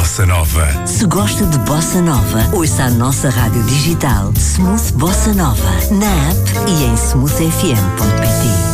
Bossa Nova. Se gosta de Bossa Nova, ouça a nossa rádio digital Smooth Bossa Nova, na app e em smoothfm.pt.